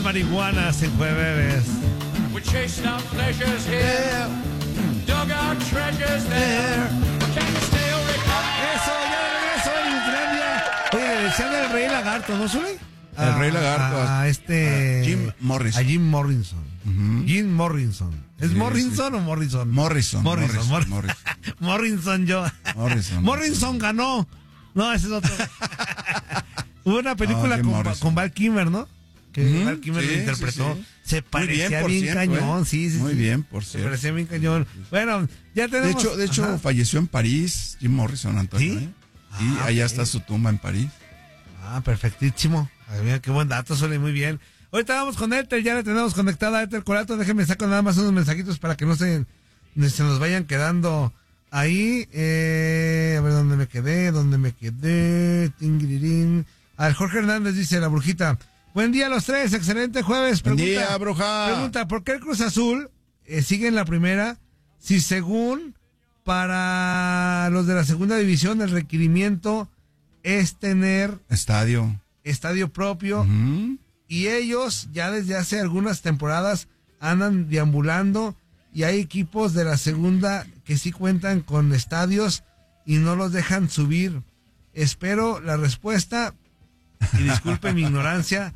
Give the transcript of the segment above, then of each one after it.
marihuanas en jueves. We chased our pleasures here, dug our treasures there. Can't still recall. Eso, ya regreso en Islandia. Oye, le decían el Rey Lagarto, ¿no, Zuli? El Rey Lagarto. A Jim Morrison. A Jim Morrison. Jim Morrison. ¿Es Sí, Morrison o Morrison? Morrison. Morrison yo. Morrison ganó. No, ese es otro. Hubo una película con Val Kilmer, ¿no? Que Val Kilmer lo interpretó. Sí. Se parecía bien cañón, sí. Muy bien, por cierto. Se parecía bien cañón. Bueno, ya tenemos... De hecho falleció en París, Jim Morrison, Antonio. ¿Sí? Y allá está su tumba en París. Perfectísimo. Ay, mira, qué buen dato, suele muy bien. Ahorita vamos con Éter, ya le tenemos conectada a Éter Colato. Déjenme sacar nada más unos mensajitos para que no se nos vayan quedando ahí. A ver, ¿dónde me quedé? Tingirirín. A ver, Jorge Hernández dice, la brujita. Buen día a los tres, excelente jueves. Buen día, bruja. Pregunta, ¿por qué el Cruz Azul sigue en la primera? Si según para los de la segunda división el requerimiento es tener estadio propio, y ellos ya desde hace algunas temporadas andan deambulando y hay equipos de la segunda que sí cuentan con estadios y no los dejan subir. Espero la respuesta y disculpe mi ignorancia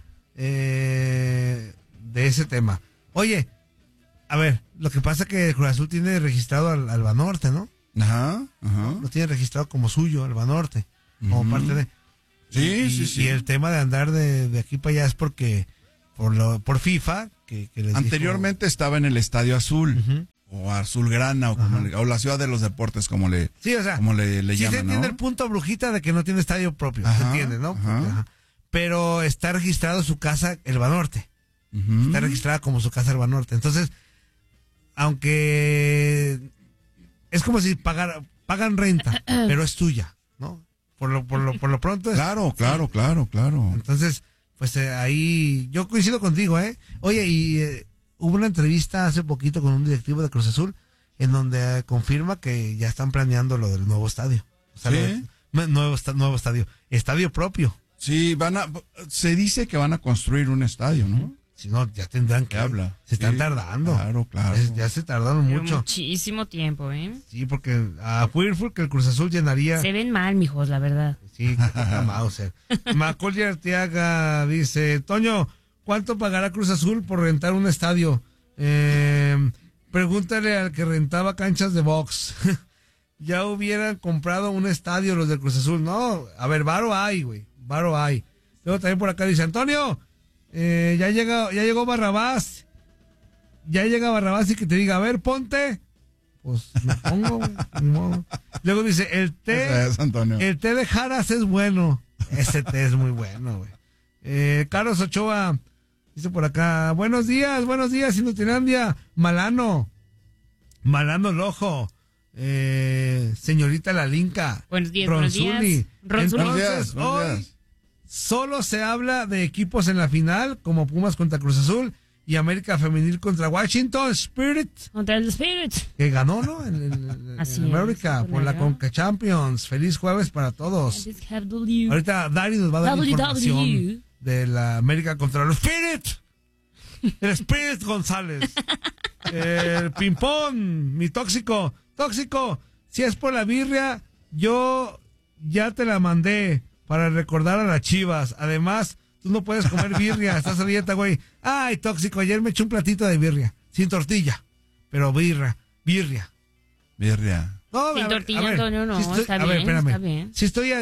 de ese tema. Oye, a ver, lo que pasa es que Cruz Azul tiene registrado al Banorte, ¿no? Ajá. Lo tiene registrado como suyo, el Banorte, como parte de... Sí. Y el tema de andar de aquí para allá es porque por FIFA que les anteriormente estaba en el Estadio Azul o Azulgrana o la Ciudad de los Deportes como le llaman, sí, se entiende, ¿no? el punto, brujita, de que no tiene estadio propio, se entiende, ¿no? Pero está registrado su casa el Banorte, está registrada como su casa el Banorte. Entonces, aunque es como si pagan renta, pero es tuya, ¿no? Por lo pronto es... Claro. Entonces, pues ahí yo coincido contigo, ¿eh? Oye, y hubo una entrevista hace poquito con un directivo de Cruz Azul en donde confirma que ya están planeando lo del nuevo estadio. O sea, nuevo estadio, estadio propio. Sí, se dice que van a construir un estadio, ¿no? Si no, ya tendrán que hablar. Se están tardando. Claro. Ya se tardaron mucho. Muchísimo tiempo, ¿eh? Sí, porque a Fuerful que el Cruz Azul llenaría... Se ven mal, mijos, la verdad. Sí, que Mauser. Macaulay Arteaga dice, Toño, ¿cuánto pagará Cruz Azul por rentar un estadio? Pregúntale al que rentaba canchas de box. Ya hubieran comprado un estadio los del Cruz Azul. No, a ver, varo hay, güey. Varo hay. Luego también por acá dice, Antonio, ya llegó Barrabás. Ya llega Barrabás y que te diga, a ver, ponte. Pues me pongo. No. Luego dice, el té de Jaras es bueno. Ese té es muy bueno, güey. Carlos Ochoa dice por acá, buenos días, Inutilandia. Malano Lojo. Señorita Lalinka. Buenos días, Ronzuli. Entonces, hoy solo se habla de equipos en la final, como Pumas contra Cruz Azul y América Femenil contra Washington Spirit. Contra el Spirit. Que ganó, ¿no? En América por la Conca Champions. Feliz jueves para todos. Ahorita Dari nos va a dar información de la América contra el Spirit. El Spirit González. El ping-pong, mi tóxico, si es por la birria, yo ya te la mandé para recordar a las Chivas. Además, tú no puedes comer birria, estás a dieta, güey. Ay, tóxico, ayer me eché un platito de birria, sin tortilla, pero birria. No, sin tortilla, no, está bien, espérame. Está bien.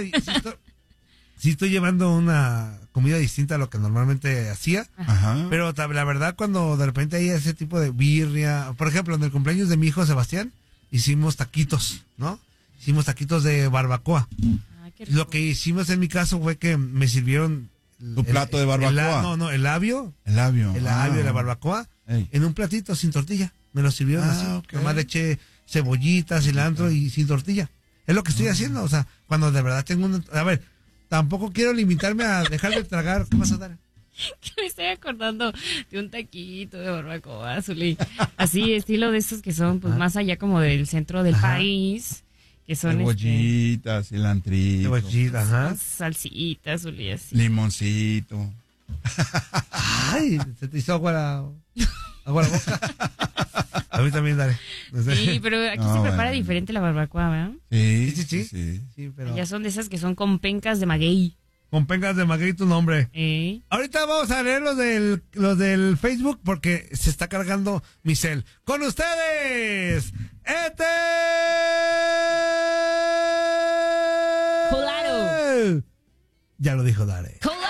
Si estoy llevando una comida distinta a lo que normalmente hacía, pero la verdad cuando de repente hay ese tipo de birria, por ejemplo, en el cumpleaños de mi hijo Sebastián, hicimos taquitos, ¿no? Hicimos taquitos de barbacoa. Lo que hicimos en mi caso fue que me sirvieron... ¿Tu plato de barbacoa? El labio. El labio de la barbacoa en un platito sin tortilla. Me lo sirvieron así. Okay. Nomás le eché cebollita, cilantro y sin tortilla. Es lo que estoy haciendo, o sea, cuando de verdad tengo A ver, tampoco quiero limitarme a dejar de tragar. ¿Qué vas a dar? Que me estoy acordando de un taquito de barbacoa, Zuli. Así, estilo de estos que son pues más allá como del centro del país. Que son cebollitas, cilantrito, salsitas, Zuli, así. Limoncito. Ay, se te hizo agua la boca. A mí también, dale. No sé. Sí, pero aquí se prepara diferente la barbacoa, ¿verdad? Sí, pero... Ya son de esas que son con pencas de maguey. Con pencas de maguey tu nombre. Ahorita vamos a leer los del Facebook porque se está cargando mi cel. ¡Con ustedes! ¡Colado! Ya lo dijo Dare. ¡Colado!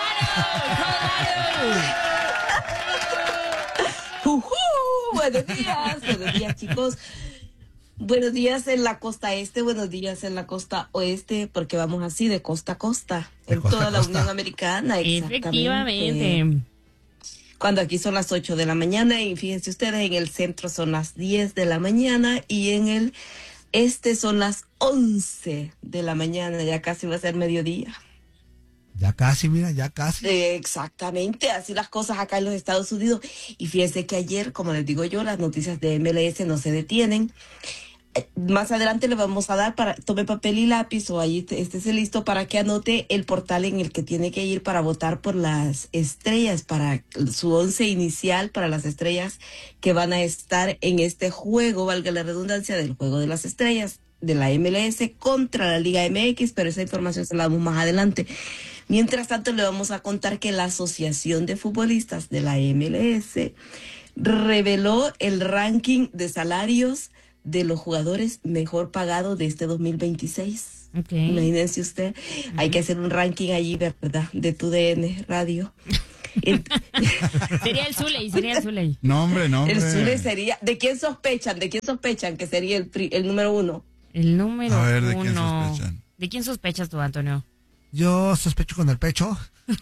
Buenos días, chicos. Buenos días en la costa este, buenos días en la costa oeste, porque vamos así de costa a costa, en toda la Unión Americana. Efectivamente. Cuando aquí son las 8 de la mañana, y fíjense ustedes, en el centro son las 10 de la mañana, y en el este son las 11 de la mañana, ya casi va a ser mediodía. Ya casi, mira, ya casi. Exactamente, así las cosas acá en los Estados Unidos. Y fíjense que ayer, como les digo yo, las noticias de MLS no se detienen. Más adelante le vamos a dar tome papel y lápiz o ahí estése listo para que anote el portal en el que tiene que ir para votar por las estrellas, para su 11 inicial, para las estrellas que van a estar en este juego, valga la redundancia, del juego de las estrellas de la MLS contra la Liga MX, pero esa información se la damos más adelante. Mientras tanto, le vamos a contar que la Asociación de Futbolistas de la MLS reveló el ranking de salarios de los jugadores mejor pagados de este 2026. Okay. Imagínense usted, hay que hacer un ranking allí, ¿verdad? De tu DN Radio. Sería el Zuley. No, hombre. El Zuley sería... ¿De quién sospechan que sería el número uno? El número uno. A ver, ¿de quién sospechan? ¿De quién sospechas tú, Antonio? Yo sospecho con el pecho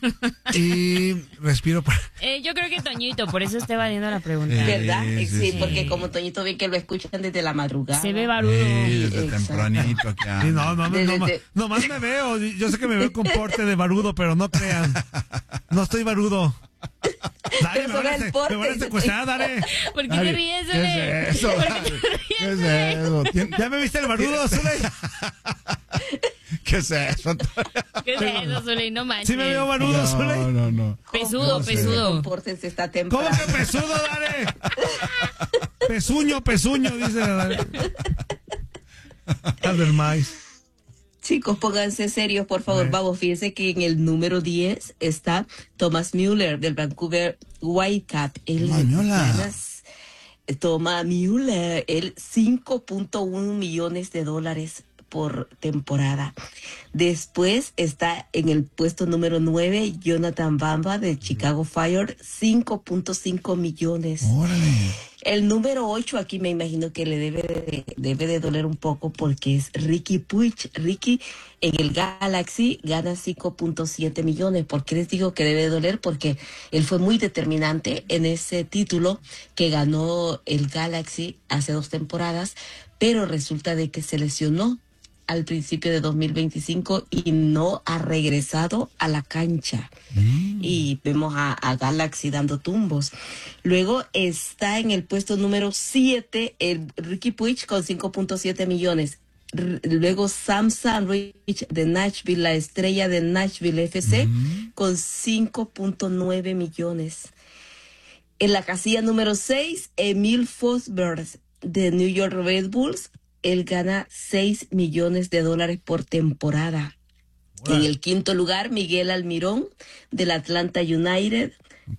y respiro por... Yo creo que Toñito, por eso está evadiendo la pregunta. ¿Verdad? Sí, sí. porque como Toñito ve que lo escuchan desde la madrugada. Se ve barudo. Desde tempranito aquí. Sí, nomás me veo. Yo sé que me veo con porte de barudo, pero no crean. No estoy barudo. Dale, me van a secuestrar, dale. ¿Por qué te ríes, Zuley? ¿Qué es eso? ¿Qué es eso? ¿Ya me viste el barudo, Zuley? ¿Qué es eso? ¿Qué es eso, Zuley? No manches. ¿Sí me veo barudo, Zuley? No. Pesudo. Compórtense esta temporada. ¿Cómo que pesudo, dale? Pezuño, dice. Al del maíz. Chicos, pónganse serios, por favor. Vamos, fíjense que en el número 10 está Thomas Müller del Vancouver Whitecaps. Thomas Müller, él 5.1 millones de dólares por temporada. Después está en el puesto número 9 Jonathan Bamba de Chicago Fire, 5.5 millones. Órale. El número 8 aquí me imagino que le debe de doler un poco porque es Ricky Puig. Ricky en el Galaxy gana 5.7 millones. ¿Por qué les digo que debe de doler? Porque él fue muy determinante en ese título que ganó el Galaxy hace 2 temporadas, pero resulta de que se lesionó al principio de 2025 y no ha regresado a la cancha. Y vemos a Galaxy dando tumbos. Luego está en el puesto número 7 el Ricky Puig con 5.7 millones. Luego Sam Sandwich de Nashville, la estrella de Nashville FC, con 5.9 millones. En la casilla número 6, Emil Forsberg de New York Red Bulls. Él gana 6 millones de dólares por temporada. En el quinto lugar, Miguel Almirón del Atlanta United,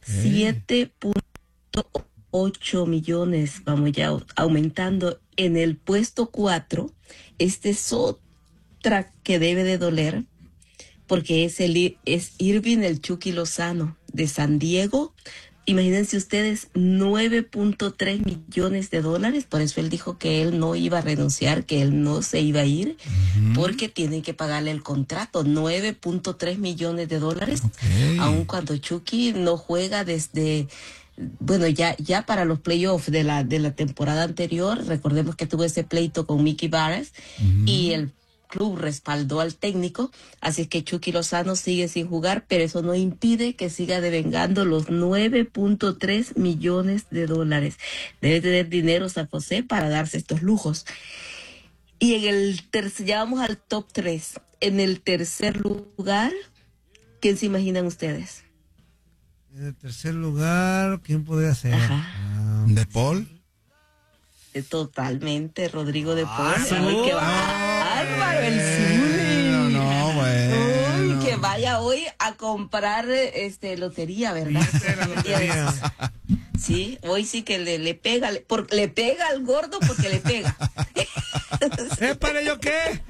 7.8 millones. Vamos ya aumentando. En el puesto 4, este es otra que debe de doler, porque es Irving el Chucky Lozano de San Diego. Imagínense ustedes, 9.3 millones de dólares. Por eso él dijo que él no iba a renunciar, que él no se iba a ir, porque tienen que pagarle el contrato. 9.3 millones de dólares, aun cuando Chucky no juega desde... Bueno, ya para los playoffs de la temporada anterior. Recordemos que tuvo ese pleito con Mickey Barnes y el club respaldó al técnico, así es que Chucky Lozano sigue sin jugar, pero eso no impide que siga devengando los 9.3 millones de dólares. Debe tener dinero San José para darse estos lujos. Y en el ya vamos al top 3. En el tercer lugar, ¿quién se imaginan ustedes? el tercer lugar, ¿quién podría ser? ¿De Paul? Totalmente, Rodrigo de Paul. Azul. Que va Álvaro el Zuli. No, bueno. Uy, que vaya hoy a comprar lotería, ¿verdad? Lotería. Sí, hoy sí que le pega, le pega al gordo porque le pega. ¿Para yo qué?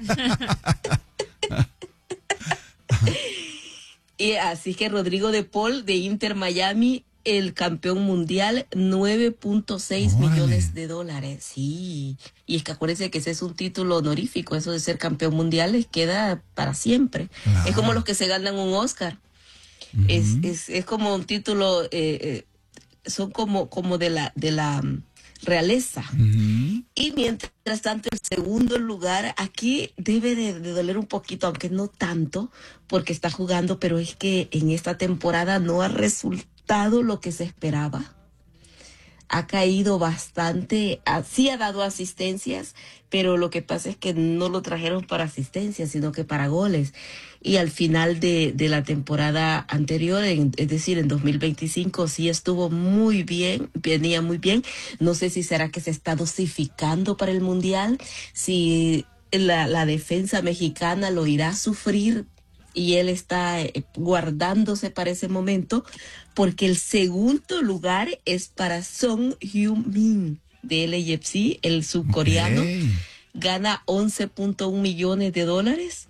Y así que Rodrigo de Paul de Inter Miami, el campeón mundial, 9.6 millones de dólares. Sí, y es que acuérdense que ese es un título honorífico, eso de ser campeón mundial les queda para siempre. Claro. Es como los que se ganan un Oscar. Es como un título, son como de la realeza. Y mientras tanto, el segundo lugar, aquí debe de doler un poquito, aunque no tanto, porque está jugando, pero es que en esta temporada no ha resultado lo que se esperaba. Ha caído bastante, sí ha dado asistencias, pero lo que pasa es que no lo trajeron para asistencias, sino que para goles. Y al final de la temporada anterior, es decir, en 2025, sí estuvo muy bien, venía muy bien. No sé si será que se está dosificando para el Mundial, si la defensa mexicana lo irá a sufrir y él está guardándose para ese momento, porque el segundo lugar es para Son Heung-min de LAFC, el subcoreano. Okay. Gana 11.1 millones de dólares.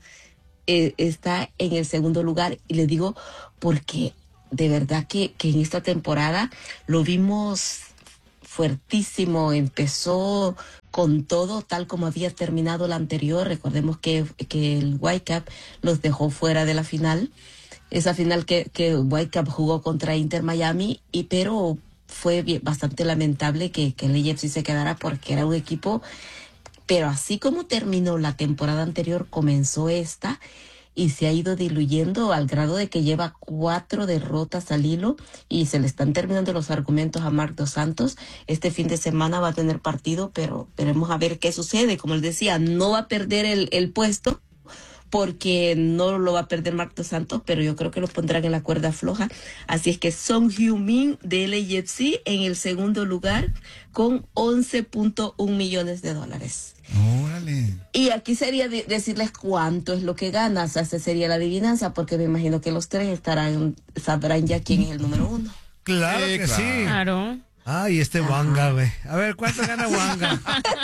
Está en el segundo lugar, y le digo porque de verdad que en esta temporada lo vimos fuertísimo, empezó con todo tal como había terminado la anterior. Recordemos que el Whitecap los dejó fuera de la final, esa final que Whitecap jugó contra Inter Miami, pero fue bastante lamentable que el LAFC se quedara, porque era un equipo. Pero así como terminó la temporada anterior, comenzó esta y se ha ido diluyendo al grado de que lleva 4 derrotas al hilo y se le están terminando los argumentos a Marc Dos Santos. Este fin de semana va a tener partido, pero veremos a ver qué sucede. Como les decía, no va a perder el puesto, porque no lo va a perder Marc Dos Santos, pero yo creo que lo pondrán en la cuerda floja. Así es que Son Heung-min de LAFC en el segundo lugar con 11.1 millones de dólares. Órale. Y aquí sería decirles cuánto es lo que gana. O sea, esa sería la adivinanza, porque me imagino que los tres sabrán ya quién es el número uno. Claro que claro. sí. Claro. Ay, Wanga, güey. A ver, ¿cuánto gana Wanga?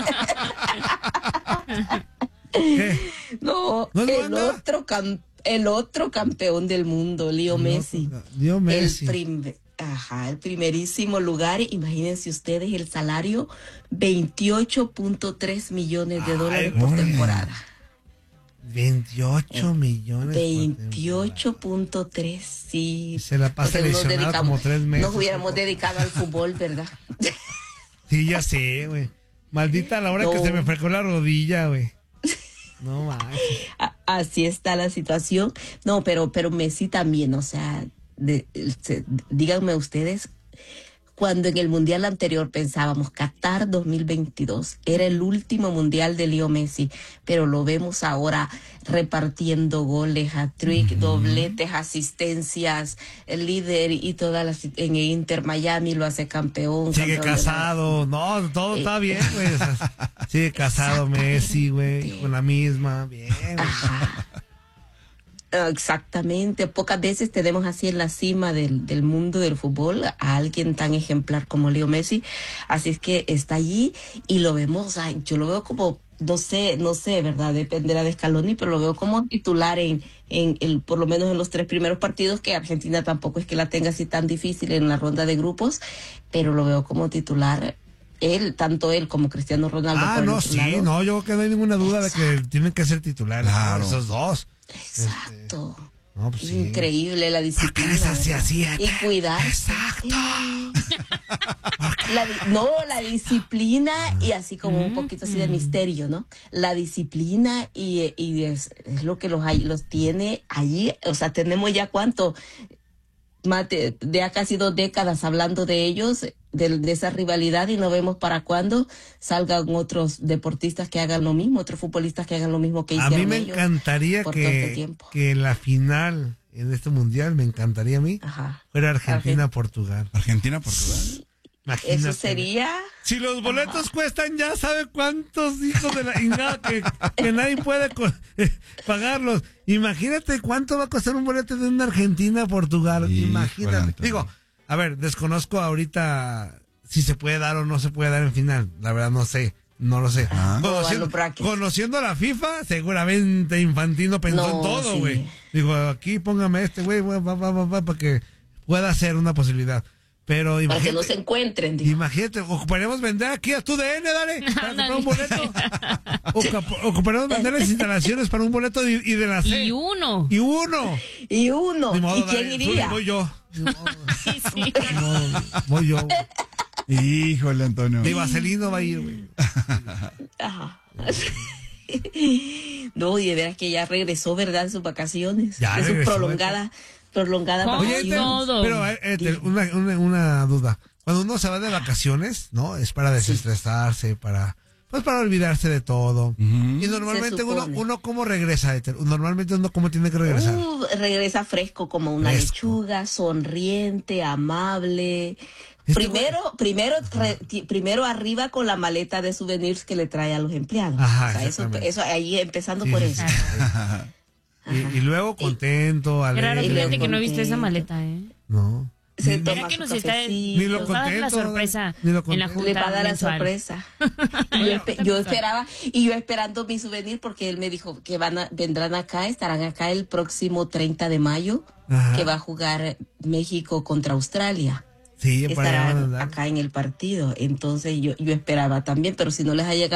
¿Qué? No, ¿No es el Wanga? el otro campeón del mundo, Leo Messi. Leo Messi. El primerísimo lugar. Imagínense ustedes el salario, 28.3 millones de dólares por temporada. 28 millones. 28.3, sí. Se la pasa Porque lesionado como 3 meses. Nos hubiéramos dedicado al fútbol, ¿verdad? Sí, ya sé, güey. Maldita la hora que se me fregó la rodilla, güey. No manches. Así está la situación. No, pero Messi también, o sea, díganme ustedes, cuando en el mundial anterior pensábamos Qatar 2022 era el último mundial de Leo Messi, pero lo vemos ahora repartiendo goles, hat-trick, dobletes, asistencias, el líder y todas las, en el Inter Miami lo hace campeón. Sigue casado, no, todo está bien, güey. O sea, sigue casado Messi, güey, con la misma, bien, güey. Ajá. Exactamente, pocas veces tenemos así en la cima del mundo del fútbol a alguien tan ejemplar como Leo Messi, así es que está allí y lo vemos, o sea, yo lo veo como, no sé, ¿verdad? Dependerá de Scaloni, pero lo veo como titular por lo menos en los 3 primeros partidos, que Argentina tampoco es que la tenga así tan difícil en la ronda de grupos, pero lo veo como titular. Tanto él como Cristiano Ronaldo. No, sí, lado. No, yo creo que no hay ninguna duda de que tienen que ser titulares, claro, esos dos. Exacto. No, pues sí. Increíble la disciplina. Así, y cuidar. Exacto. La disciplina y así como un poquito así de misterio, ¿no? La disciplina y es lo que los tiene allí. O sea, tenemos ya cuánto, Mate, ya casi 2 décadas hablando de ellos, de esa rivalidad, y no vemos para cuándo salgan otros deportistas que hagan lo mismo, otros futbolistas que hagan lo mismo que hicieron. A mí me ellos encantaría por todo este tiempo. que la final en este mundial, me encantaría a mí, fuera Argentina-Portugal. ¿Argentina-Portugal? Imagínate. Eso sería... Si los boletos cuestan ya sabe cuántos hijos de la ingada que nadie puede pagarlos. Imagínate cuánto va a costar un boleto de una Argentina-Portugal. Imagínate. Digo, a ver, desconozco ahorita si se puede dar o no se puede dar en final. La verdad no sé. No lo sé. Conociendo a la FIFA, seguramente Infantino pensó en todo, güey. Sí. Digo, aquí póngame este, güey, para que pueda ser una posibilidad. Pero para que no se encuentren. Digo. Imagínate, ocuparemos vender aquí a tu DN, dale, para comprar un boleto. Ocuparemos vender las instalaciones para un boleto y de la C. Y uno. ¿Y Modo, quién iría? Voy yo. Sí. Voy yo. Híjole, Antonio. Mi Vaselino va a ir, güey. Ajá. No, y de veras que ya regresó, ¿verdad? En sus vacaciones. Ya de regresó, su prolongada Oye, pero una duda. Cuando uno se va de vacaciones, ¿no? Es para desestresarse, para olvidarse de todo. Y normalmente uno ¿cómo regresa, Éter? Normalmente uno ¿cómo tiene que regresar? Regresa fresco como una lechuga, sonriente, amable. Primero arriba con la maleta de souvenirs que le trae a los empleados. Ajá, o sea, eso ahí empezando por eso. Y luego contento, alegre. Claro, fíjate que no he visto esa maleta, No. Se toma que su nos está ni lo nos va a dar la contento, sorpresa ni lo en la contento. junta le va a dar la mensual. sorpresa. yo esperaba, y yo esperando mi souvenir porque él me dijo que vendrán acá, estarán acá el próximo 30 de mayo, que va a jugar México contra Australia. Sí, estarán acá en el partido. Entonces yo esperaba también, pero si no les ha llegado